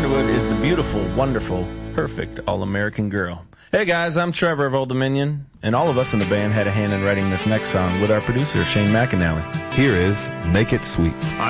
Hollywood is the beautiful, wonderful, perfect All-American Girl. Hey guys, I'm Trevor of Old Dominion, and all of us in the band had a hand in writing this next song with our producer, Shane McAnally. Here is Make It Sweet.